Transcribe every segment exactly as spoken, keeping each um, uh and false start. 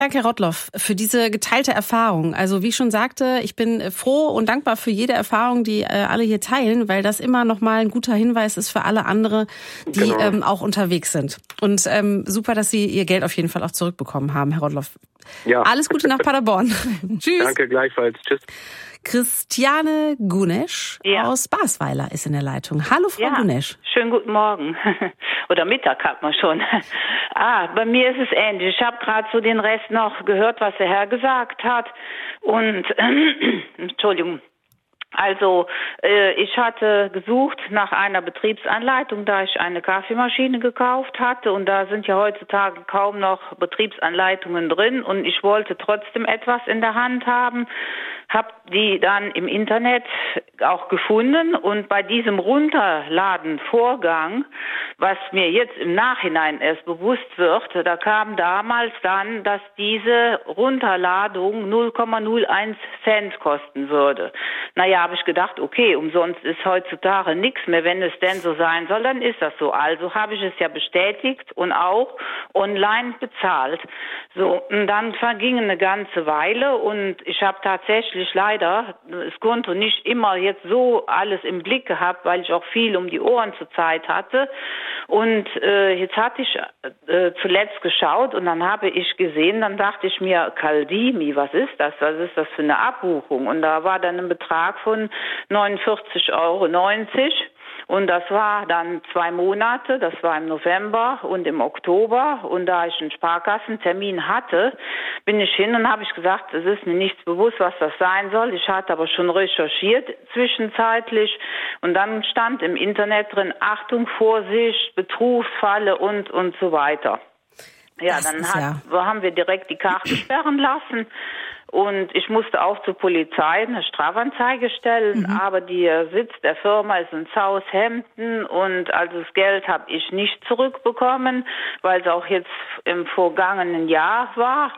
Danke, Herr Rottloff, für diese geteilte Erfahrung. Also wie ich schon sagte, ich bin froh und dankbar für jede Erfahrung, die äh, alle hier teilen, weil das immer noch mal ein guter Hinweis ist für alle andere, die genau. ähm, auch unterwegs sind. Und ähm, super, dass Sie Ihr Geld auf jeden Fall auch zurückbekommen haben, Herr Rottloff. Ja. Alles Gute nach Paderborn. Tschüss. Danke gleichfalls. Tschüss. Christiane Gunesch ja. aus Basweiler ist in der Leitung. Hallo, Frau ja. Gunesch. Schönen guten Morgen. Oder Mittag hat man schon. Ah, bei mir ist es ähnlich. Ich habe gerade so den Rest noch gehört, was der Herr gesagt hat. Und, äh, Entschuldigung. Also, äh, ich hatte gesucht nach einer Betriebsanleitung, da ich eine Kaffeemaschine gekauft hatte. Und da sind ja heutzutage kaum noch Betriebsanleitungen drin. Und ich wollte trotzdem etwas in der Hand haben. Hab die dann im Internet auch gefunden und bei diesem Runterladen-Vorgang, was mir jetzt im Nachhinein erst bewusst wird, da kam damals dann, dass diese Runterladung null Komma null eins Cent kosten würde. Naja, habe ich gedacht, okay, umsonst ist heutzutage nichts mehr, wenn es denn so sein soll, dann ist das so. Also habe ich es ja bestätigt und auch online bezahlt. So, und dann verging eine ganze Weile und ich habe tatsächlich leider das Konto nicht immer jetzt so alles im Blick gehabt, weil ich auch viel um die Ohren zur Zeit hatte. Und äh, jetzt hatte ich äh, zuletzt geschaut und dann habe ich gesehen, dann dachte ich mir, Caldimi, was ist das? Was ist das für eine Abbuchung? Und da war dann ein Betrag von neunundvierzig Euro neunzig. Und das war dann zwei Monate, das war im November und im Oktober. Und da ich einen Sparkassentermin hatte, bin ich hin und habe ich gesagt, es ist mir nichts bewusst, was das sein soll. Ich hatte aber schon recherchiert zwischenzeitlich. Und dann stand im Internet drin, Achtung, Vorsicht, Betrugsfalle und, und so weiter. Ja, das dann hat, ja. haben wir direkt die Karte sperren lassen. Und ich musste auch zur Polizei eine Strafanzeige stellen, mhm. aber der Sitz der Firma ist in Southampton und also das Geld habe ich nicht zurückbekommen, weil es auch jetzt im vergangenen Jahr war.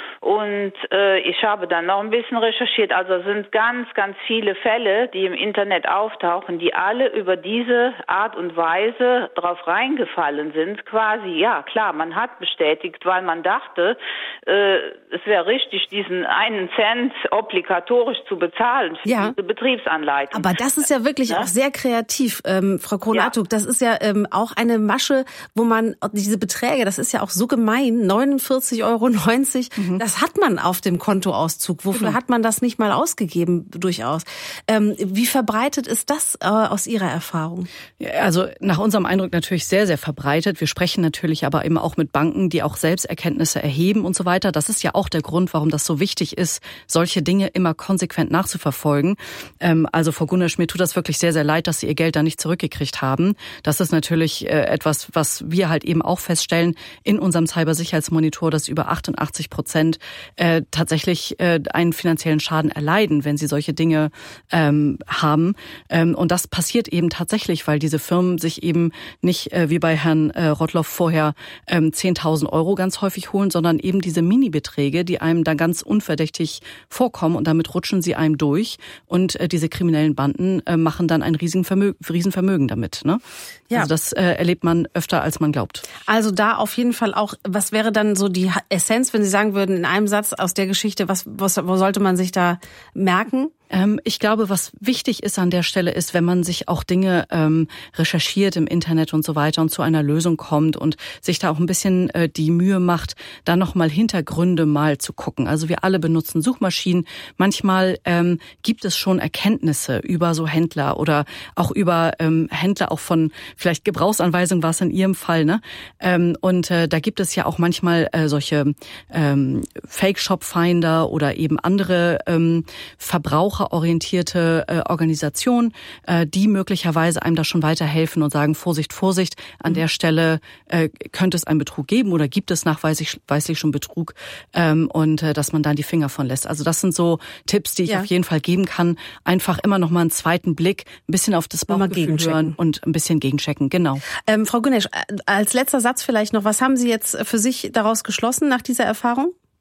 Und äh, ich habe dann noch ein bisschen recherchiert. Also es sind ganz, ganz viele Fälle, die im Internet auftauchen, die alle über diese Art und Weise drauf reingefallen sind. Quasi, ja klar, man hat bestätigt, weil man dachte, äh, es wäre richtig, diesen einen Cent obligatorisch zu bezahlen für ja. diese Betriebsanleitung. Aber das ist ja wirklich ja? auch sehr kreativ, ähm, Frau Kronatuk. Ja. Das ist ja ähm, auch eine Masche, wo man diese Beträge, das ist ja auch so gemein, neunundvierzig Euro neunzig, mhm. das hat man auf dem Kontoauszug. Wofür mhm. hat man das nicht mal ausgegeben, durchaus? Ähm, wie verbreitet ist das äh, aus Ihrer Erfahrung? Ja, also nach unserem Eindruck natürlich sehr, sehr verbreitet. Wir sprechen natürlich aber eben auch mit Banken, die auch Selbsterkenntnisse erheben und so weiter. Das ist ja auch der Grund, warum das so wichtig ist, solche Dinge immer konsequent nachzuverfolgen. Ähm, also Frau Gunesch, mir tut das wirklich sehr, sehr leid, dass Sie Ihr Geld da nicht zurückgekriegt haben. Das ist natürlich äh, etwas, was wir halt eben auch feststellen in unserem Cybersicherheitsmonitor, dass über achtundachtzig Prozent äh, tatsächlich äh, einen finanziellen Schaden erleiden, wenn sie solche Dinge ähm, haben. Ähm, und das passiert eben tatsächlich, weil diese Firmen sich eben nicht äh, wie bei Herrn äh, Rottloff vorher ähm, zehntausend Euro ganz häufig holen, sondern eben diese Minibeträge, die einem dann ganz unverdächtig vorkommen und damit rutschen sie einem durch und äh, diese kriminellen Banden äh, machen dann ein Riesenvermögen, Riesenvermögen damit. Ne? Ja. Also das äh, erlebt man öfter, als man glaubt. Also da auf jeden Fall auch, was wäre dann so die Essenz, wenn Sie sagen würden, in einem Satz aus der Geschichte, was, was wo sollte man sich da merken? Ähm, ich glaube, was wichtig ist an der Stelle ist, wenn man sich auch Dinge ähm, recherchiert im Internet und so weiter und zu einer Lösung kommt und sich da auch ein bisschen äh, die Mühe macht, da nochmal Hintergründe mal zu gucken. Also wir alle benutzen Suchmaschinen. Manchmal ähm, gibt es schon Erkenntnisse über so Händler oder auch über ähm, Händler auch von vielleicht Gebrauchsanweisungen war es in Ihrem Fall, ne? Ähm, und äh, da gibt es ja auch manchmal äh, solche ähm, Fake-Shop-Finder oder eben andere ähm, Verbraucher orientierte äh, Organisation, äh, die möglicherweise einem da schon weiterhelfen und sagen, Vorsicht, Vorsicht, an mhm. der Stelle äh, könnte es einen Betrug geben oder gibt es nachweislich weislich schon Betrug ähm, und äh, dass man da die Finger von lässt. Also das sind so Tipps, die ich ja. auf jeden Fall geben kann. Einfach immer noch mal einen zweiten Blick, ein bisschen auf das Bauchgefühl hören und ein bisschen gegenchecken, genau. Ähm, Frau Gunesch, als letzter Satz vielleicht noch, was haben Sie jetzt für sich daraus geschlossen nach dieser Erfahrung?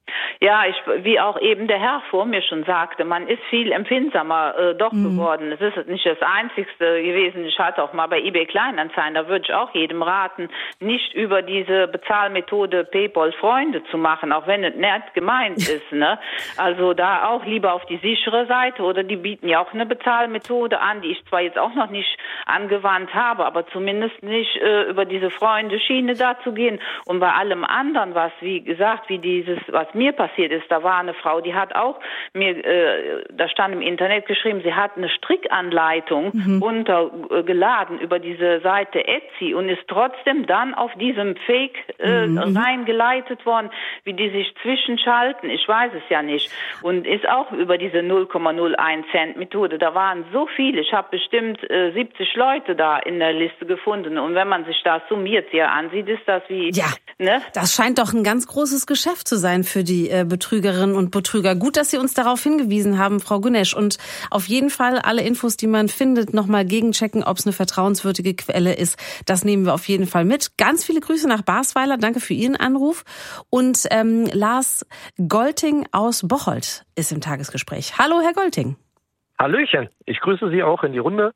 Ja, ich, wie auch eben der Herr vor mir schon sagte, man ist viel empfindsamer äh, doch mhm. geworden. Es ist nicht das Einzigste gewesen. Ich hatte auch mal bei eBay Kleinanzeigen, da würde ich auch jedem raten, nicht über diese Bezahlmethode PayPal Freunde zu machen, auch wenn es nett gemeint ist. Ne? Also da auch lieber auf die sichere Seite, oder die bieten ja auch eine Bezahlmethode an, die ich zwar jetzt auch noch nicht angewandt habe, aber zumindest nicht äh, über diese Freunde-Schiene da zu gehen. Und bei allem anderen, was, wie gesagt, wie dieses, was mir passiert ist, da war eine Frau, die hat auch mir, äh, da stand im Internet geschrieben, sie hat eine Strickanleitung mhm. runtergeladen über diese Seite Etsy und ist trotzdem dann auf diesem Fake äh, mhm. reingeleitet worden, wie die sich zwischenschalten. Ich weiß es ja nicht. Und ist auch über diese null Komma null eins Cent Methode. Da waren so viele. Ich habe bestimmt äh, siebzig Leute da in der Liste gefunden. Und wenn man sich da summiert hier ansieht, ist das wie... Ja, ne? Das scheint doch ein ganz großes Geschäft zu sein für die äh, Betrügerinnen und Betrüger. Gut, dass Sie uns darauf hingewiesen haben, Frau Günesch. Und auf jeden Fall alle Infos, die man findet, nochmal gegenchecken, ob es eine vertrauenswürdige Quelle ist. Das nehmen wir auf jeden Fall mit. Ganz viele Grüße nach Basweiler. Danke für Ihren Anruf. Und ähm, Lars Golting aus Bocholt ist im Tagesgespräch. Hallo, Herr Golting. Hallöchen. Ich grüße Sie auch in die Runde.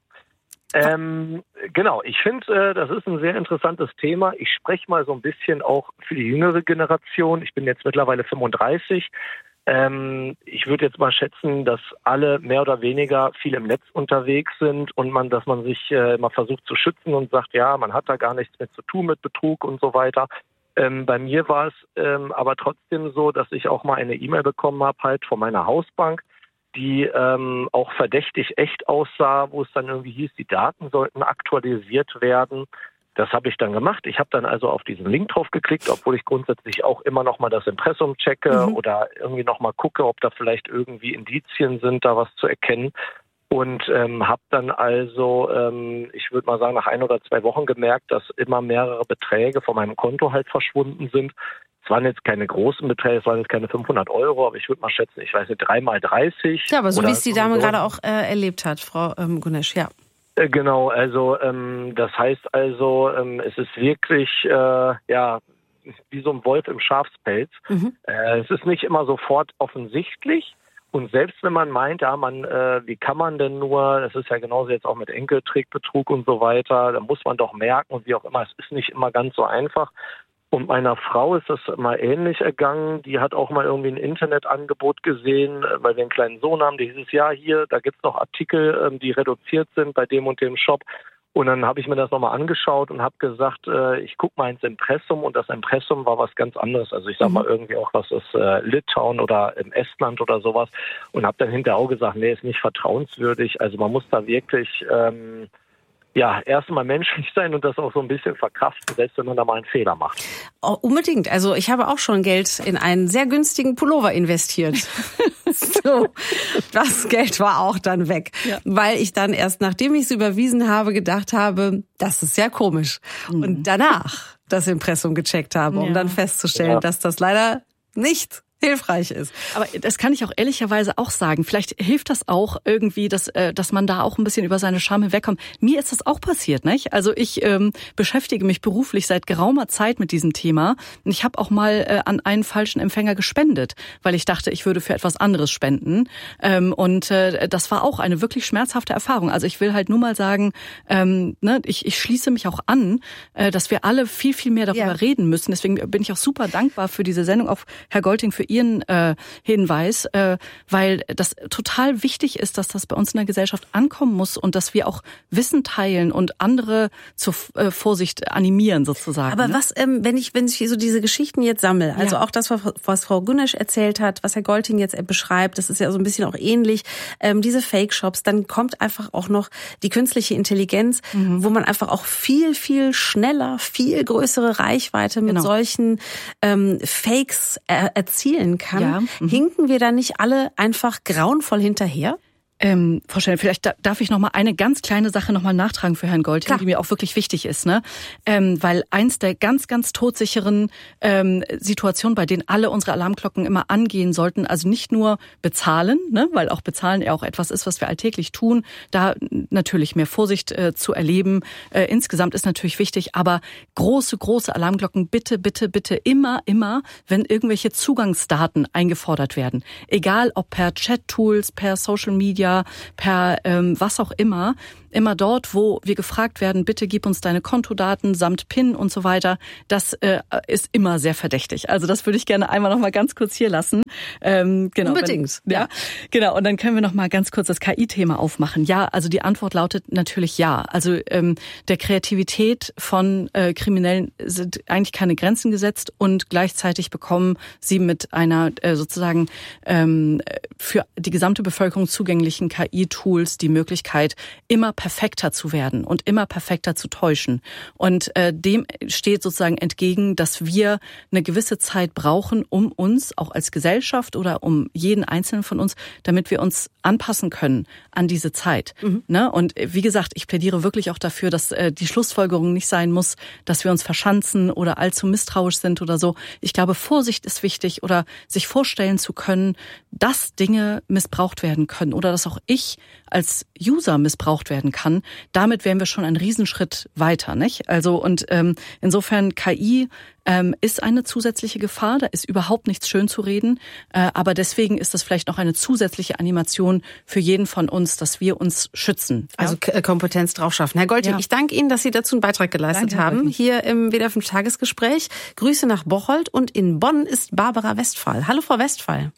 Ähm, genau, ich finde, äh, das ist ein sehr interessantes Thema. Ich spreche mal so ein bisschen auch für die jüngere Generation. Ich bin jetzt mittlerweile fünfunddreißig. Ähm, ich würde jetzt mal schätzen, dass alle mehr oder weniger viel im Netz unterwegs sind und man, dass man sich äh, immer versucht zu schützen und sagt, ja, man hat da gar nichts mit zu tun mit Betrug und so weiter. Ähm, bei mir war es ähm, aber trotzdem so, dass ich auch mal eine E-Mail bekommen habe, halt von meiner Hausbank, die ähm, auch verdächtig echt aussah, wo es dann irgendwie hieß, die Daten sollten aktualisiert werden. Das habe ich dann gemacht. Ich habe dann also auf diesen Link drauf geklickt, obwohl ich grundsätzlich auch immer noch mal das Impressum checke mhm. oder irgendwie noch mal gucke, ob da vielleicht irgendwie Indizien sind, da was zu erkennen. Und ähm, habe dann also, ähm, ich würde mal sagen, nach ein oder zwei Wochen gemerkt, dass immer mehrere Beträge von meinem Konto halt verschwunden sind. Es waren jetzt keine großen Beträge, es waren jetzt keine fünfhundert Euro, aber ich würde mal schätzen, ich weiß nicht, drei mal dreißig. Ja, aber so wie es die Dame so gerade auch äh, erlebt hat, Frau ähm, Günesch, ja. Äh, genau, also ähm, das heißt also, ähm, es ist wirklich, äh, ja, wie so ein Wolf im Schafspelz. Mhm. Äh, es ist nicht immer sofort offensichtlich. Und selbst wenn man meint, ja, man, äh, wie kann man denn nur, das ist ja genauso jetzt auch mit Enkeltrickbetrug und so weiter, da muss man doch merken und wie auch immer, es ist nicht immer ganz so einfach. Und meiner Frau ist das mal ähnlich ergangen. Die hat auch mal irgendwie ein Internetangebot gesehen, weil wir einen kleinen Sohn haben. Die hieß es, ja, hier, da gibt's noch Artikel, die reduziert sind bei dem und dem Shop. Und dann habe ich mir das nochmal angeschaut und habe gesagt, äh, ich gucke mal ins Impressum. Und das Impressum war was ganz anderes. Also ich sag mal irgendwie auch, was ist äh, Litauen oder im Estland oder sowas. Und habe dann hinterher auch gesagt, nee, ist nicht vertrauenswürdig. Also man muss da wirklich... Ähm, ja, erstmal menschlich sein und das auch so ein bisschen verkraften, selbst wenn man da mal einen Fehler macht. Oh, unbedingt. Also ich habe auch schon Geld in einen sehr günstigen Pullover investiert. So, das Geld war auch dann weg, ja. Weil ich dann erst, nachdem ich es überwiesen habe, gedacht habe, das ist ja komisch. Mhm. Und danach das Impressum gecheckt habe, um ja. dann festzustellen, ja. dass das leider nicht hilfreich ist. Aber das kann ich auch ehrlicherweise auch sagen. Vielleicht hilft das auch irgendwie, dass dass man da auch ein bisschen über seine Scham hinwegkommt. Mir ist das auch passiert, nicht? Also ich ähm, beschäftige mich beruflich seit geraumer Zeit mit diesem Thema. Und ich habe auch mal äh, an einen falschen Empfänger gespendet, weil ich dachte, ich würde für etwas anderes spenden. Ähm, und äh, das war auch eine wirklich schmerzhafte Erfahrung. Also ich will halt nur mal sagen, ähm, ne, ich, ich schließe mich auch an, äh, dass wir alle viel, viel mehr darüber ja. reden müssen. Deswegen bin ich auch super dankbar für diese Sendung, auch Herr Golting, für Ihren äh, Hinweis, äh, weil das total wichtig ist, dass das bei uns in der Gesellschaft ankommen muss und dass wir auch Wissen teilen und andere zur äh, Vorsicht animieren sozusagen. Aber ne? was, ähm, wenn ich wenn ich so diese Geschichten jetzt sammle, also ja. auch das, was Frau Günesch erzählt hat, was Herr Golting jetzt beschreibt, das ist ja so ein bisschen auch ähnlich, ähm, diese Fake-Shops, dann kommt einfach auch noch die künstliche Intelligenz, mhm. wo man einfach auch viel, viel schneller, viel größere Reichweite mit genau. solchen ähm, Fakes er- erzielen kann. Ja. Mhm. Hinken wir da nicht alle einfach grauenvoll hinterher? Ähm, Frau Schnell, vielleicht da, darf ich noch mal eine ganz kleine Sache noch mal nachtragen für Herrn Golting, Klar. die mir auch wirklich wichtig ist, ne? Ähm, weil eins der ganz, ganz todsicheren ähm, Situationen, bei denen alle unsere Alarmglocken immer angehen sollten, also nicht nur bezahlen, ne? Weil auch bezahlen ja auch etwas ist, was wir alltäglich tun, da natürlich mehr Vorsicht äh, zu erleben. Äh, insgesamt ist natürlich wichtig, aber große, große Alarmglocken, bitte, bitte, bitte immer, immer, wenn irgendwelche Zugangsdaten eingefordert werden. Egal ob per Chat-Tools, per Social Media, per ähm, was auch immer, immer dort, wo wir gefragt werden, bitte gib uns deine Kontodaten samt PIN und so weiter, das äh, ist immer sehr verdächtig. Also das würde ich gerne einmal noch mal ganz kurz hier lassen. Ähm, genau, Unbedingt. Wenn, ja, genau. Und dann können wir noch mal ganz kurz das K I-Thema aufmachen. Ja, also die Antwort lautet natürlich ja. Also ähm, der Kreativität von äh, Kriminellen sind eigentlich keine Grenzen gesetzt und gleichzeitig bekommen sie mit einer äh, sozusagen ähm, für die gesamte Bevölkerung zugänglichen K I-Tools die Möglichkeit, immer perfekter zu werden und immer perfekter zu täuschen. Und äh, dem steht sozusagen entgegen, dass wir eine gewisse Zeit brauchen, um uns, auch als Gesellschaft oder um jeden Einzelnen von uns, damit wir uns anpassen können an diese Zeit. Mhm. Ne? Und wie gesagt, ich plädiere wirklich auch dafür, dass äh, die Schlussfolgerung nicht sein muss, dass wir uns verschanzen oder allzu misstrauisch sind oder so. Ich glaube, Vorsicht ist wichtig oder sich vorstellen zu können, dass Dinge missbraucht werden können oder dass auch ich als User missbraucht werden kann. Damit wären wir schon einen Riesenschritt weiter, nicht? Also und ähm, insofern K I ähm, ist eine zusätzliche Gefahr. Da ist überhaupt nichts schön zu reden. Äh, aber deswegen ist das vielleicht noch eine zusätzliche Animation für jeden von uns, dass wir uns schützen. Also ja? Kompetenz drauf schaffen. Herr Golting, ja. ich danke Ihnen, dass Sie dazu einen Beitrag geleistet danke, haben. Golting. Hier im W D R fünf Tagesgespräch. Grüße nach Bocholt und in Bonn ist Barbara Westphal. Hallo, Frau Westphal.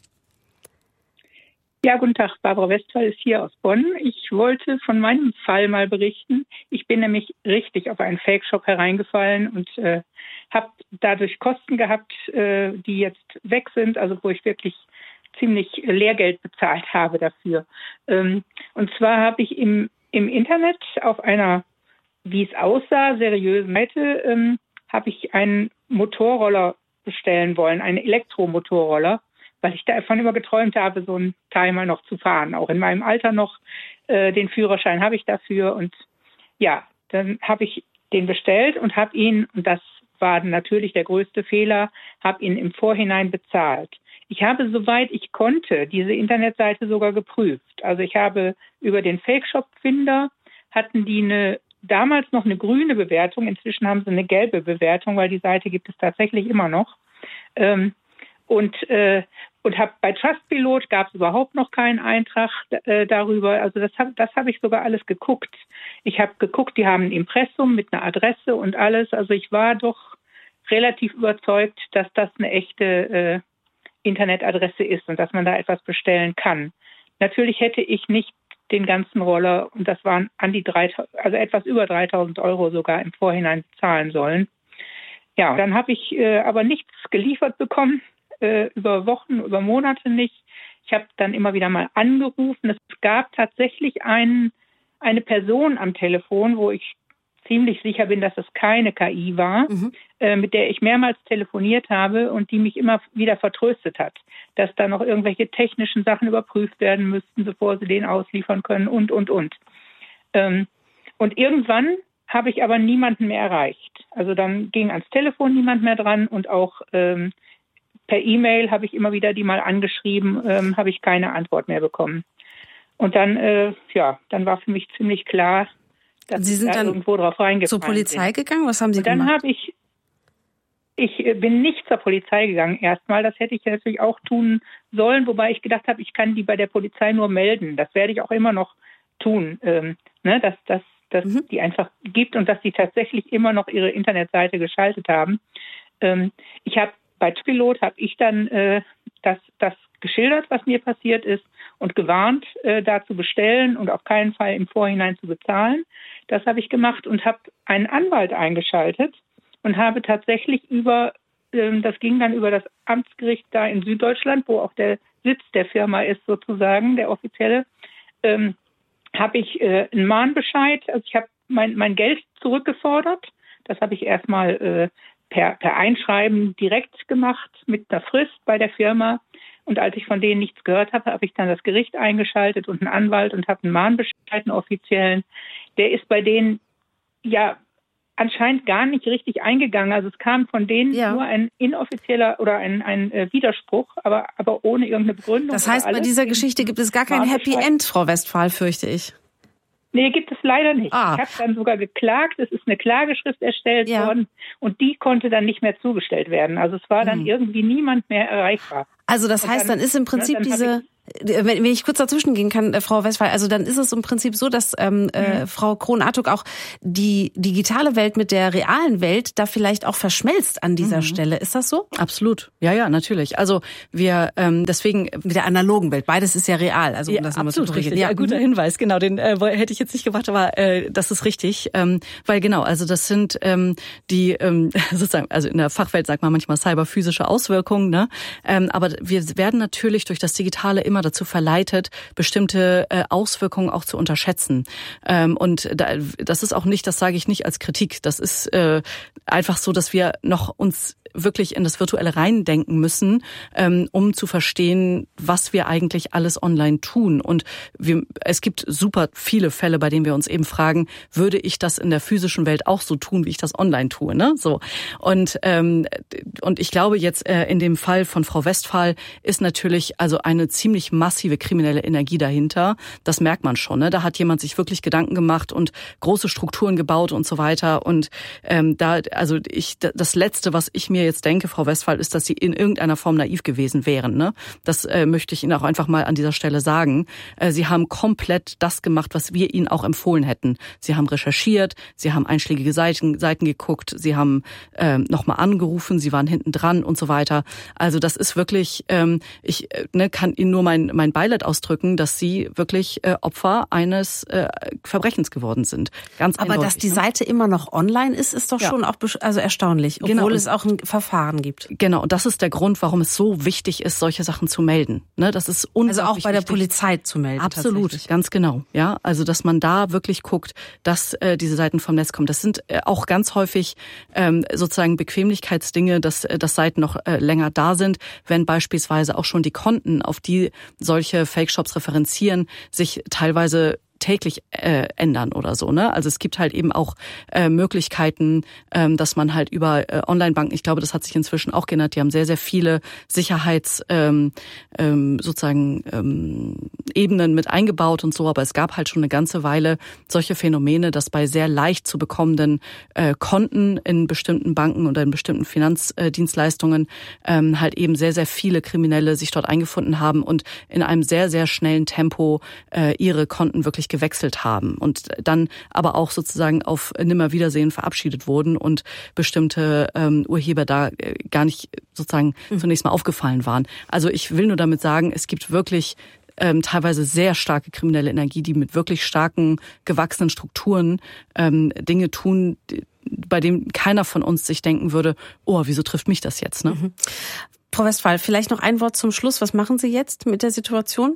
Ja, guten Tag. Barbara Westphal ist hier aus Bonn. Ich wollte von meinem Fall mal berichten. Ich bin nämlich richtig auf einen Fake-Shop hereingefallen und äh, habe dadurch Kosten gehabt, äh, die jetzt weg sind, also wo ich wirklich ziemlich Lehrgeld bezahlt habe dafür. Ähm, und zwar habe ich im, im Internet auf einer, wie es aussah, seriösen Seite, ähm, habe ich einen Motorroller bestellen wollen, einen Elektromotorroller, weil ich davon immer geträumt habe, so einen Timer noch zu fahren. Auch in meinem Alter noch, äh, den Führerschein habe ich dafür. Und ja, dann habe ich den bestellt und habe ihn, und das war natürlich der größte Fehler, habe ihn im Vorhinein bezahlt. Ich habe, soweit ich konnte, diese Internetseite sogar geprüft. Also ich habe über den Fake-Shop-Finder, hatten die eine damals noch eine grüne Bewertung, inzwischen haben sie eine gelbe Bewertung, weil die Seite gibt es tatsächlich immer noch. Ähm, Und, äh, und hab, bei Trustpilot gab es überhaupt noch keinen Eintrag äh, darüber. Also das habe das hab ich sogar alles geguckt. Ich habe geguckt, die haben ein Impressum mit einer Adresse und alles. Also ich war doch relativ überzeugt, dass das eine echte äh, Internetadresse ist und dass man da etwas bestellen kann. Natürlich hätte ich nicht den ganzen Roller, und das waren an die dreitausend, also etwas über dreitausend Euro sogar im Vorhinein zahlen sollen. Ja, dann habe ich äh, aber nichts geliefert bekommen. Über Wochen, über Monate nicht. Ich habe dann immer wieder mal angerufen. Es gab tatsächlich einen, eine Person am Telefon, wo ich ziemlich sicher bin, dass es keine K I war, mhm. äh, mit der ich mehrmals telefoniert habe und die mich immer wieder vertröstet hat, dass da noch irgendwelche technischen Sachen überprüft werden müssten, bevor sie den ausliefern können und, und, und. Ähm, und irgendwann habe ich aber niemanden mehr erreicht. Also dann ging ans Telefon niemand mehr dran und auch ähm, per E-Mail habe ich immer wieder die mal angeschrieben, ähm, habe ich keine Antwort mehr bekommen. Und dann, äh, ja, dann war für mich ziemlich klar, dass Sie sind ich da dann irgendwo drauf reingefallen zur Polizei bin. gegangen? Was haben Sie und dann gemacht? Dann habe ich, ich bin nicht zur Polizei gegangen erstmal. Das hätte ich natürlich auch tun sollen, wobei ich gedacht habe, ich kann die bei der Polizei nur melden. Das werde ich auch immer noch tun, ähm, ne, dass das dass mhm. die einfach gibt und dass die tatsächlich immer noch ihre Internetseite geschaltet haben. Ähm, ich habe Bei Pilot habe ich dann äh, das, das geschildert, was mir passiert ist und gewarnt, äh, da zu bestellen und auf keinen Fall im Vorhinein zu bezahlen. Das habe ich gemacht und habe einen Anwalt eingeschaltet und habe tatsächlich über, ähm, das ging dann über das Amtsgericht da in Süddeutschland, wo auch der Sitz der Firma ist sozusagen, der offizielle, ähm, habe ich äh, einen Mahnbescheid, also ich habe mein, mein Geld zurückgefordert. Das habe ich erstmal äh, Per, per Einschreiben direkt gemacht mit einer Frist bei der Firma. Und als ich von denen nichts gehört habe, habe ich dann das Gericht eingeschaltet und einen Anwalt und habe einen Mahnbescheid, einen offiziellen. Der ist bei denen ja anscheinend gar nicht richtig eingegangen. Also es kam von denen ja. nur ein inoffizieller oder ein, ein äh, Widerspruch, aber, aber ohne irgendeine Begründung. Das heißt, bei dieser Geschichte gibt es gar kein Happy End, Frau Westphal, fürchte ich. Nee, gibt es leider nicht. Ah. Ich habe dann sogar geklagt, es ist eine Klageschrift erstellt ja. worden und die konnte dann nicht mehr zugestellt werden. Also es war dann hm. irgendwie niemand mehr erreichbar. Also das heißt, dann, dann ist im Prinzip ne, diese... Wenn ich kurz dazwischen gehen kann, äh, Frau Westphal, also dann ist es im Prinzip so, dass ähm, äh, Frau Krohn-Artuk auch die digitale Welt mit der realen Welt da vielleicht auch verschmelzt an dieser mhm. Stelle. Ist das so? Absolut. Ja, ja, natürlich. Also wir ähm, deswegen mit der analogen Welt. Beides ist ja real. Also um ja, das absolut richtig. Ja, guter Hinweis. Genau, den äh, hätte ich jetzt nicht gebracht, aber äh, das ist richtig, ähm, weil genau, also das sind ähm, die ähm, sozusagen, also in der Fachwelt sagt man manchmal cyberphysische Auswirkungen, ne? Ähm, aber wir werden natürlich durch das Digitale immer dazu verleitet, bestimmte äh, Auswirkungen auch zu unterschätzen. Ähm, und da, das ist auch nicht, das sage ich nicht als Kritik, das ist äh, einfach so, dass wir noch uns wirklich in das Virtuelle reindenken müssen, ähm, um zu verstehen, was wir eigentlich alles online tun. Und wir, es gibt super viele Fälle, bei denen wir uns eben fragen, würde ich das in der physischen Welt auch so tun, wie ich das online tue, ne? So. Und ähm, und ich glaube jetzt äh, in dem Fall von Frau Westphal ist natürlich also eine ziemlich massive kriminelle Energie dahinter. Das merkt man schon, ne? Da hat jemand sich wirklich Gedanken gemacht und große Strukturen gebaut und so weiter. Und ähm, da, also ich, das Letzte, was ich mir jetzt denke, Frau Westphal, ist, dass Sie in irgendeiner Form naiv gewesen wären. Ne? Das äh, möchte ich Ihnen auch einfach mal an dieser Stelle sagen. Äh, Sie haben komplett das gemacht, was wir Ihnen auch empfohlen hätten. Sie haben recherchiert, Sie haben einschlägige Seiten, Seiten geguckt, Sie haben äh, nochmal angerufen, Sie waren hinten dran und so weiter. Also das ist wirklich, ähm, ich äh, ne, kann Ihnen nur mein, mein Beileid ausdrücken, dass Sie wirklich äh, Opfer eines äh, Verbrechens geworden sind. Ganz Aber dass die ne? Seite immer noch online ist, ist doch ja. schon auch also erstaunlich, obwohl genau. es auch ein Verfahren gibt. Genau, und das ist der Grund, warum es so wichtig ist, solche Sachen zu melden. Ne, das ist unglaublich Also auch bei der wichtig. Polizei zu melden. Absolut, ganz genau. Ja, also dass man da wirklich guckt, dass äh, diese Seiten vom Netz kommen. Das sind äh, auch ganz häufig ähm, sozusagen Bequemlichkeitsdinge, dass, äh, dass Seiten noch äh, länger da sind, wenn beispielsweise auch schon die Konten, auf die solche Fake-Shops referenzieren, sich teilweise täglich äh, ändern oder so, ne? Also es gibt halt eben auch äh, Möglichkeiten, ähm, dass man halt über äh, Online-Banken, ich glaube, das hat sich inzwischen auch geändert, die haben sehr, sehr viele Sicherheits ähm, ähm, sozusagen ähm, Ebenen mit eingebaut und so, aber es gab halt schon eine ganze Weile solche Phänomene, dass bei sehr leicht zu bekommenden äh, Konten in bestimmten Banken oder in bestimmten Finanzdienstleistungen ähm, halt eben sehr, sehr viele Kriminelle sich dort eingefunden haben und in einem sehr, sehr schnellen Tempo äh, ihre Konten wirklich gewechselt haben und dann aber auch sozusagen auf Nimmerwiedersehen verabschiedet wurden und bestimmte ähm, Urheber da äh, gar nicht sozusagen mhm. zunächst mal aufgefallen waren. Also ich will nur damit sagen, es gibt wirklich ähm, teilweise sehr starke kriminelle Energie, die mit wirklich starken, gewachsenen Strukturen ähm, Dinge tun, die, bei denen keiner von uns sich denken würde, oh, wieso trifft mich das jetzt? Ne? Mhm. Frau Westphal, vielleicht noch ein Wort zum Schluss. Was machen Sie jetzt mit der Situation?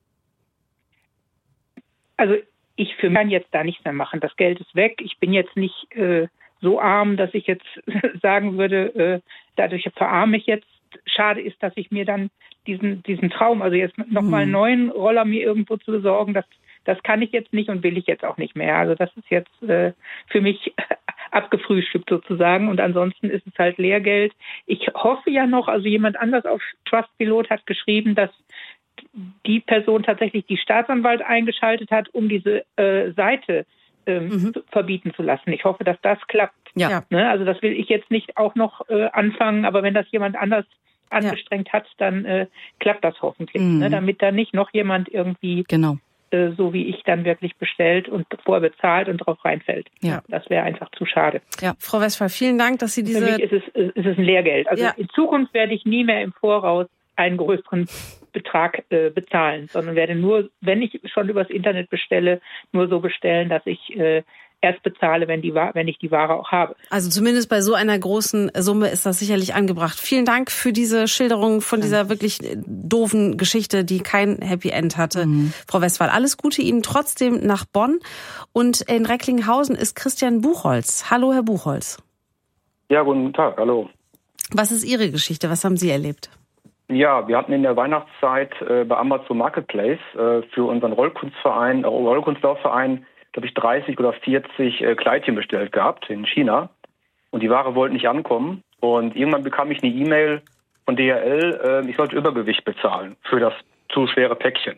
Also ich für mich kann jetzt da nichts mehr machen. Das Geld ist weg. Ich bin jetzt nicht äh, so arm, dass ich jetzt sagen würde, äh, dadurch verarme ich jetzt. Schade ist, dass ich mir dann diesen diesen Traum, also jetzt nochmal einen neuen Roller mir irgendwo zu besorgen, das, das kann ich jetzt nicht und will ich jetzt auch nicht mehr. Also das ist jetzt äh, für mich abgefrühstückt sozusagen und ansonsten ist es halt Lehrgeld. Ich hoffe ja noch, also jemand anders auf Trustpilot hat geschrieben, dass die Person tatsächlich die Staatsanwalt eingeschaltet hat, um diese äh, Seite ähm, mhm. verbieten zu lassen. Ich hoffe, dass das klappt. Ja. Ne? Also das will ich jetzt nicht auch noch äh, anfangen, aber wenn das jemand anders angestrengt ja. hat, dann äh, klappt das hoffentlich, mhm. ne? Damit da nicht noch jemand irgendwie genau. äh, so wie ich dann wirklich bestellt und vorbezahlt und drauf reinfällt. Ja. Das wäre einfach zu schade. Ja, Frau Westphal, vielen Dank, dass Sie diese... Für mich ist es, ist es ein Lehrgeld. Also ja. in Zukunft werde ich nie mehr im Voraus einen größeren Betrag äh, bezahlen, sondern werde nur, wenn ich schon übers Internet bestelle, nur so bestellen, dass ich äh, erst bezahle, wenn die wenn ich die Ware auch habe. Also zumindest bei so einer großen Summe ist das sicherlich angebracht. Vielen Dank für diese Schilderung von dieser wirklich doofen Geschichte, die kein Happy End hatte. Mhm. Frau Westphal, alles Gute Ihnen trotzdem nach Bonn. Und in Recklinghausen ist Christian Buchholz. Hallo, Herr Buchholz. Ja, guten Tag, hallo. Was ist Ihre Geschichte? Was haben Sie erlebt? Ja, wir hatten in der Weihnachtszeit äh, bei Amazon Marketplace äh, für unseren Rollkunstverein, äh, Rollkunstlaufverein, glaube ich, dreißig oder vierzig äh, Kleidchen bestellt gehabt in China. Und die Ware wollte nicht ankommen. Und irgendwann bekam ich eine E-Mail von D H L, äh, ich sollte Übergewicht bezahlen für das zu schwere Päckchen.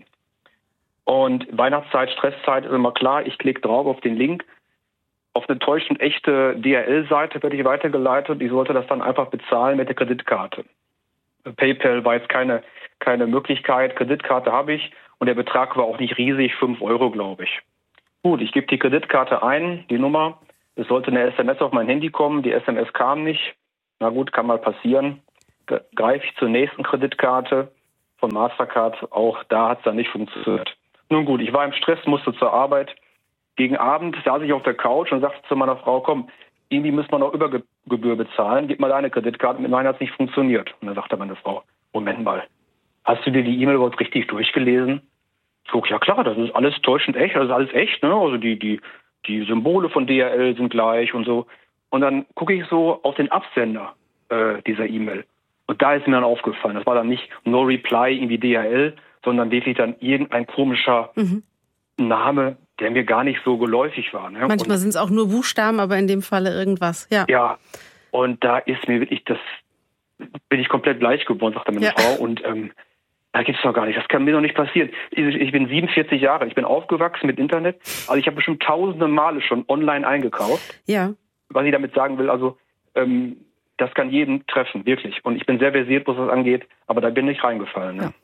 Und Weihnachtszeit, Stresszeit ist immer klar, ich klicke drauf auf den Link. Auf eine täuschend echte D H L-Seite werde ich weitergeleitet. Ich sollte das dann einfach bezahlen mit der Kreditkarte. PayPal war jetzt keine, keine Möglichkeit. Kreditkarte habe ich und der Betrag war auch nicht riesig, fünf Euro, glaube ich. Gut, ich gebe die Kreditkarte ein, die Nummer. Es sollte eine S M S auf mein Handy kommen. Die S M S kam nicht. Na gut, kann mal passieren. Greife ich zur nächsten Kreditkarte von Mastercard. Auch da hat es dann nicht funktioniert. Nun gut, ich war im Stress, musste zur Arbeit. Gegen Abend saß ich auf der Couch und sagte zu meiner Frau, komm, irgendwie müssen wir noch Übergebühr bezahlen. Gib mal deine Kreditkarte. Mit meiner hat es nicht funktioniert. Und dann sagte meine Frau, Moment mal, hast du dir die E-Mail überhaupt richtig durchgelesen? Ich guck, ja klar, das ist alles täuschend echt. Das ist alles echt, ne? Also die, die, die Symbole von D H L sind gleich und so. Und dann gucke ich so auf den Absender äh, dieser E-Mail. Und da ist mir dann aufgefallen, das war dann nicht No Reply irgendwie D H L, sondern wirklich dann irgendein komischer mhm. Name, der mir gar nicht so geläufig war. Ne? Manchmal sind es auch nur Buchstaben, aber in dem Falle irgendwas. Ja. Ja, und da ist mir wirklich das, bin ich komplett bleich geworden, sagte meine ja. Frau. Und ähm, da gibt's doch gar nicht, das kann mir doch nicht passieren. Ich, ich bin siebenundvierzig Jahre, ich bin aufgewachsen mit Internet. Also ich habe bestimmt tausende Male schon online eingekauft. Ja. Was ich damit sagen will, also ähm, das kann jeden treffen, wirklich. Und ich bin sehr versiert, was das angeht, aber da bin ich reingefallen. Ne? Ja.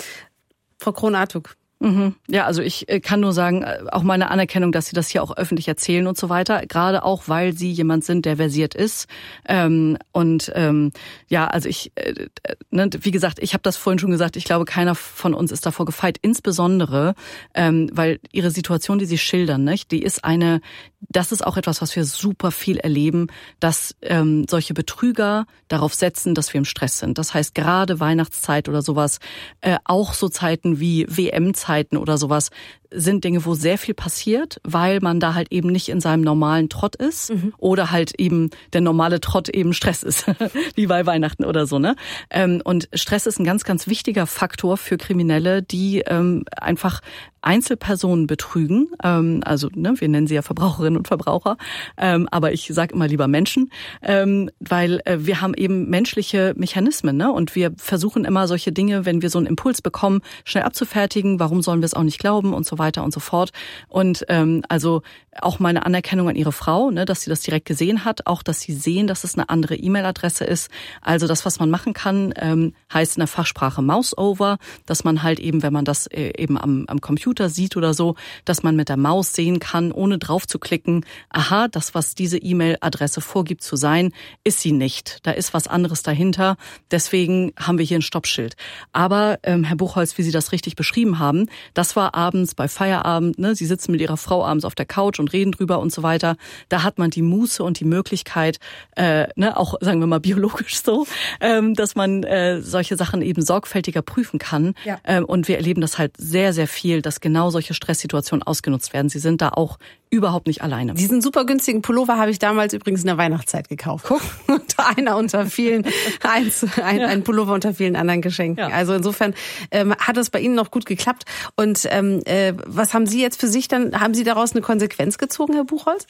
Frau Krohn-Artuk. Mhm. Ja, also ich kann nur sagen, auch meine Anerkennung, dass Sie das hier auch öffentlich erzählen und so weiter, gerade auch, weil Sie jemand sind, der versiert ist. Ähm, und ähm, ja, also ich, äh, ne, wie gesagt, ich habe das vorhin schon gesagt, ich glaube, keiner von uns ist davor gefeit, insbesondere, ähm, weil Ihre Situation, die Sie schildern, nicht, die ist eine, das ist auch etwas, was wir super viel erleben, dass ähm, solche Betrüger darauf setzen, dass wir im Stress sind. Das heißt, gerade Weihnachtszeit oder sowas, äh, auch so Zeiten wie W M-Zeiten oder sowas, sind Dinge, wo sehr viel passiert, weil man da halt eben nicht in seinem normalen Trott ist mhm. oder halt eben der normale Trott eben Stress ist, wie bei Weihnachten oder so, ne? Und Stress ist ein ganz, ganz wichtiger Faktor für Kriminelle, die ähm, einfach Einzelpersonen betrügen, ähm, also ne, wir nennen sie ja Verbraucherinnen und Verbraucher, ähm, aber ich sage immer lieber Menschen, ähm, weil äh, wir haben eben menschliche Mechanismen, ne? Und wir versuchen immer solche Dinge, wenn wir so einen Impuls bekommen, schnell abzufertigen. Warum sollen wir es auch nicht glauben und so weiter und so fort. Und ähm, also auch meine Anerkennung an Ihre Frau, ne, dass sie das direkt gesehen hat, auch dass Sie sehen, dass es eine andere E-Mail-Adresse ist. Also das, was man machen kann, ähm, heißt in der Fachsprache Mouse-Over, dass man halt eben, wenn man das äh, eben am, am Computer sieht oder so, dass man mit der Maus sehen kann, ohne drauf zu klicken, aha, das, was diese E-Mail-Adresse vorgibt zu sein, ist sie nicht. Da ist was anderes dahinter. Deswegen haben wir hier ein Stoppschild. Aber ähm, Herr Buchholz, wie Sie das richtig beschrieben haben, das war abends bei Feierabend, ne? Sie sitzen mit Ihrer Frau abends auf der Couch und reden drüber und so weiter. Da hat man die Muße und die Möglichkeit, äh, ne, auch sagen wir mal biologisch so, ähm, dass man äh, solche Sachen eben sorgfältiger prüfen kann. Ja. Ähm, und wir erleben das halt sehr, sehr viel, dass genau solche Stresssituationen ausgenutzt werden. Sie sind da auch überhaupt nicht alleine. Diesen super günstigen Pullover habe ich damals übrigens in der Weihnachtszeit gekauft. Guck. Einer unter vielen, eins, ein, ja. ein Pullover unter vielen anderen Geschenken. Ja. Also insofern ähm, hat es bei Ihnen noch gut geklappt. Und ähm, äh, was haben Sie jetzt für sich dann, haben Sie daraus eine Konsequenz gezogen, Herr Buchholz?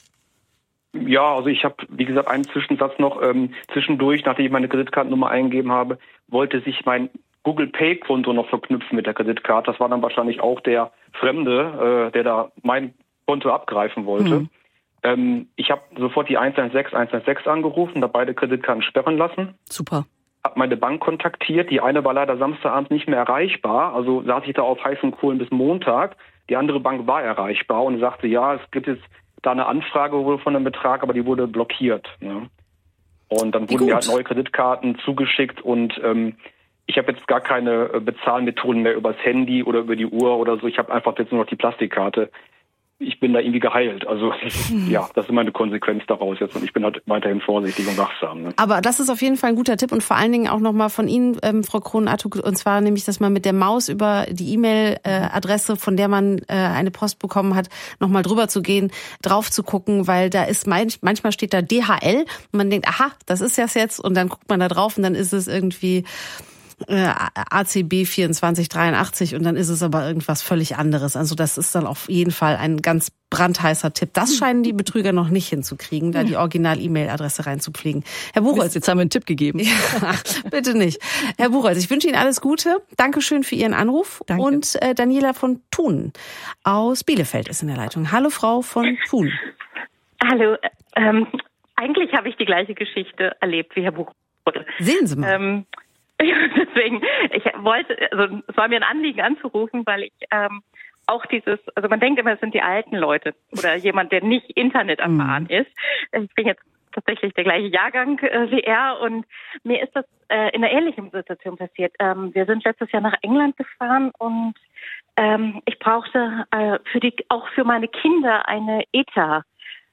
Ja, also ich habe, wie gesagt, einen Zwischensatz noch. Ähm, zwischendurch, nachdem ich meine Kreditkartennummer eingegeben habe, wollte sich mein Google Pay-Konto noch verknüpfen mit der Kreditkarte. Das war dann wahrscheinlich auch der Fremde, äh, der da mein Konto abgreifen wollte. Mhm. Ähm, ich habe sofort die eins eins sechs eins eins sechs angerufen, da beide Kreditkarten sperren lassen. Super. Habe meine Bank kontaktiert. Die eine war leider Samstagabend nicht mehr erreichbar. Also saß ich da auf heißen Kohlen bis Montag. Die andere Bank war erreichbar und sagte, ja, es gibt jetzt da eine Anfrage wohl von einem Betrag, aber die wurde blockiert. Ne? Und dann wurden mir halt neue Kreditkarten zugeschickt und ähm, ich habe jetzt gar keine Bezahlmethoden mehr übers Handy oder über die Uhr oder so. Ich habe einfach jetzt nur noch die Plastikkarte. Ich bin da irgendwie geheilt. Also ja, das ist meine Konsequenz daraus jetzt und ich bin halt weiterhin vorsichtig und wachsam. Ne? Aber das ist auf jeden Fall ein guter Tipp und vor allen Dingen auch nochmal von Ihnen, ähm, Frau Krohn-Artuk, und zwar nämlich, dass man mit der Maus über die E-Mail-Adresse, von der man äh, eine Post bekommen hat, nochmal drüber zu gehen, drauf zu gucken, weil da ist manchmal steht da D H L und man denkt, aha, das ist das jetzt und dann guckt man da drauf und dann ist es irgendwie äh, A C B vierundzwanzig dreiundachtzig und dann ist es aber irgendwas völlig anderes. Also das ist dann auf jeden Fall ein ganz brandheißer Tipp. Das scheinen die Betrüger noch nicht hinzukriegen, da die Original-E-Mail-Adresse reinzupflegen. Herr Buchholz, jetzt haben wir einen Tipp gegeben. Ja, bitte nicht. Herr Buchholz, ich wünsche Ihnen alles Gute. Dankeschön für Ihren Anruf. Danke. Und äh, Daniela von Thun aus Bielefeld ist in der Leitung. Hallo, Frau von Thun. Hallo. Ähm, eigentlich habe ich die gleiche Geschichte erlebt wie Herr Buchholz. Sehen Sie mal. Ähm, deswegen, ich wollte, also es war mir ein Anliegen anzurufen, weil ich ähm, auch dieses, also man denkt immer, es sind die alten Leute oder jemand, der nicht Internet erfahren mhm. ist. Ich bin jetzt tatsächlich der gleiche Jahrgang äh, wie er und mir ist das äh, in einer ähnlichen Situation passiert. Ähm, wir sind letztes Jahr nach England gefahren und ähm, ich brauchte äh, für die, auch für meine Kinder eine E T A,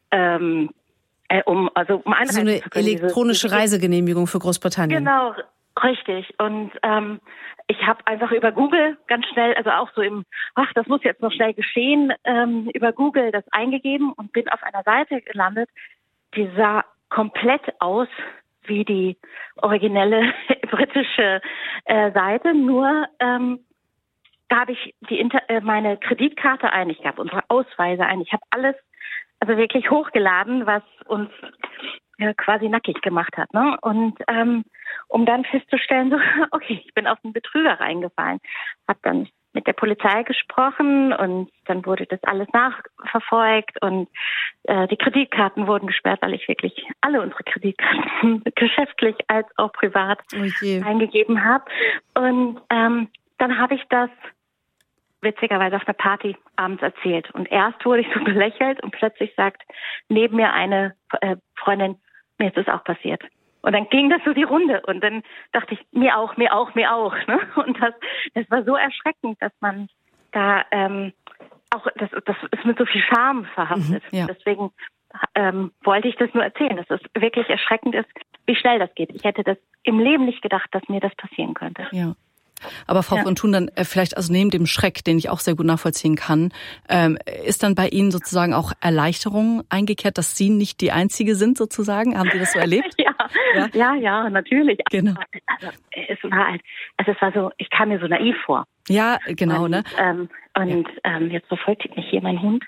ähm, äh, um also um einreisen so eine zu können. elektronische diese, Reisegenehmigung für Großbritannien. Genau. Richtig. Und ähm, ich habe einfach über Google ganz schnell, also auch so im, ach, das muss jetzt noch schnell geschehen, ähm, über Google das eingegeben und bin auf einer Seite gelandet, die sah komplett aus wie die originelle britische äh, Seite, nur ähm, da habe ich die Inter- äh, meine Kreditkarte ein, ich habe unsere Ausweise ein, ich habe alles also wirklich hochgeladen, was uns ja, quasi nackig gemacht hat, ne? Und ähm, um dann festzustellen, so, okay, ich bin auf einen Betrüger reingefallen, habe dann mit der Polizei gesprochen und dann wurde das alles nachverfolgt und äh, die Kreditkarten wurden gesperrt, weil ich wirklich alle unsere Kreditkarten geschäftlich als auch privat okay. eingegeben habe. Und ähm, dann habe ich das witzigerweise auf einer Party abends erzählt. Und erst wurde ich so belächelt und plötzlich sagt neben mir eine äh, Freundin, mir ist das auch passiert. Und dann ging das so die Runde und dann dachte ich, mir auch, mir auch, mir auch. Ne? Und das, das war so erschreckend, dass man da ähm, auch, das, das ist mit so viel Scham verhaftet. Mhm, ja. Deswegen ähm, wollte ich das nur erzählen, dass es wirklich erschreckend ist, wie schnell das geht. Ich hätte das im Leben nicht gedacht, dass mir das passieren könnte. Ja. Aber Frau ja. von Thun, dann äh, vielleicht also neben dem Schreck, den ich auch sehr gut nachvollziehen kann, ähm, ist dann bei Ihnen sozusagen auch Erleichterung eingekehrt, dass Sie nicht die Einzige sind sozusagen? Haben Sie das so erlebt? ja, ja, ja, ja, natürlich. Genau. Also, es war halt, also es war so, ich kam mir so naiv vor. Ja, genau, und, ne? Ähm, und ja. ähm, jetzt verfolgt mich hier mein Hund.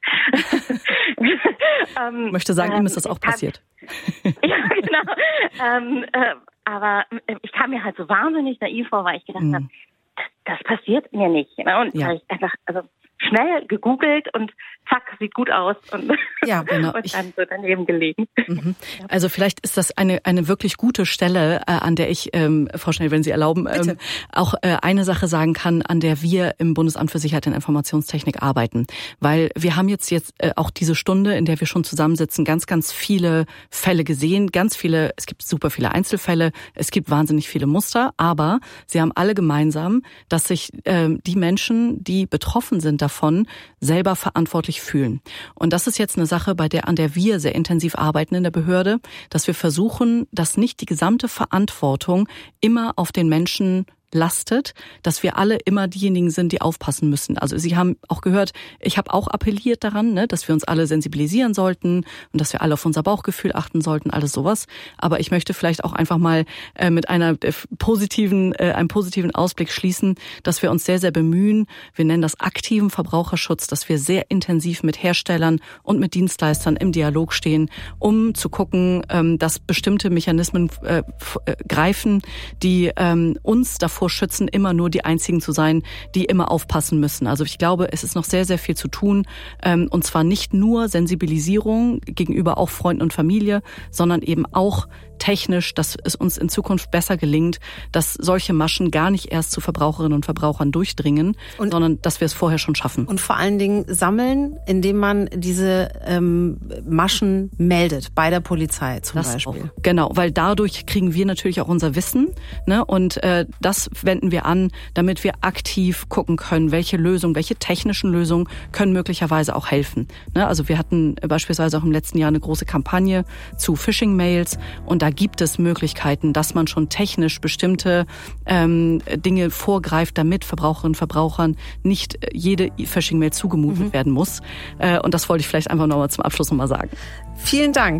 ähm, ich möchte sagen, ähm, ihm ist das auch passiert. ja, genau. ähm, äh, aber äh, ich kam mir halt so wahnsinnig naiv vor, weil ich gedacht mm. habe, das, das passiert mir nicht. Ne? Und ja. weil ich einfach, also schnell gegoogelt und zack, sieht gut aus und, ja, genau. und dann so daneben gelegen. Mhm. Also vielleicht ist das eine eine wirklich gute Stelle, äh, an der ich, ähm, Frau Schnell, wenn Sie erlauben, ähm, auch äh, eine Sache sagen kann, an der wir im Bundesamt für Sicherheit und Informationstechnik arbeiten. Weil wir haben jetzt jetzt äh, auch diese Stunde, in der wir schon zusammensitzen, ganz, ganz viele Fälle gesehen, ganz viele, es gibt super viele Einzelfälle, es gibt wahnsinnig viele Muster, aber sie haben alle gemeinsam, dass sich äh, die Menschen, die betroffen sind davon, davon selber verantwortlich fühlen. Und das ist jetzt eine Sache, bei der, an der wir sehr intensiv arbeiten in der Behörde, dass wir versuchen, dass nicht die gesamte Verantwortung immer auf den Menschen lastet, dass wir alle immer diejenigen sind, die aufpassen müssen. Also Sie haben auch gehört, ich habe auch appelliert daran, ne, dass wir uns alle sensibilisieren sollten und dass wir alle auf unser Bauchgefühl achten sollten, alles sowas. Aber ich möchte vielleicht auch einfach mal äh, mit einer äh, positiven, äh, einem positiven Ausblick schließen, dass wir uns sehr, sehr bemühen. Wir nennen das aktiven Verbraucherschutz, dass wir sehr intensiv mit Herstellern und mit Dienstleistern im Dialog stehen, um zu gucken, ähm, dass bestimmte Mechanismen äh, f- äh, greifen, die ähm, uns davor schützen, immer nur die Einzigen zu sein, die immer aufpassen müssen. Also ich glaube, es ist noch sehr, sehr viel zu tun. Ähm, und zwar nicht nur Sensibilisierung gegenüber auch Freunden und Familie, sondern eben auch technisch, dass es uns in Zukunft besser gelingt, dass solche Maschen gar nicht erst zu Verbraucherinnen und Verbrauchern durchdringen, und, sondern dass wir es vorher schon schaffen. Und vor allen Dingen sammeln, indem man diese ähm, Maschen meldet bei der Polizei zum das Beispiel. Auch. Genau, weil dadurch kriegen wir natürlich auch unser Wissen, ne? Und äh, das wenden wir an, damit wir aktiv gucken können, welche Lösungen, welche technischen Lösungen können möglicherweise auch helfen. Ne? Also wir hatten beispielsweise auch im letzten Jahr eine große Kampagne zu Phishing-Mails und da gibt es Möglichkeiten, dass man schon technisch bestimmte ähm, Dinge vorgreift, damit Verbraucherinnen und Verbrauchern nicht jede Phishing-Mail zugemutet mhm. werden muss. Äh, und das wollte ich vielleicht einfach nochmal zum Abschluss nochmal sagen. Vielen Dank.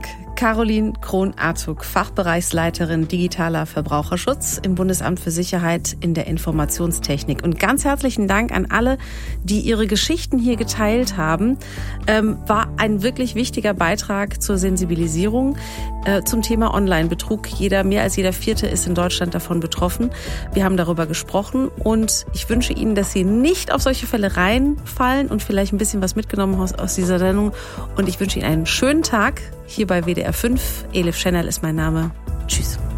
Caroline Krohn-Artug, Fachbereichsleiterin digitaler Verbraucherschutz im Bundesamt für Sicherheit in der Informationstechnik. Und ganz herzlichen Dank an alle, die ihre Geschichten hier geteilt haben. Ähm, war ein wirklich wichtiger Beitrag zur Sensibilisierung äh, zum Thema Online-Betrug. Jeder, mehr als jeder Vierte ist in Deutschland davon betroffen. Wir haben darüber gesprochen und ich wünsche Ihnen, dass Sie nicht auf solche Fälle reinfallen und vielleicht ein bisschen was mitgenommen haben aus dieser Sendung. Und ich wünsche Ihnen einen schönen Tag hier bei W D R fünf. Elif Schennerl ist mein Name. Tschüss.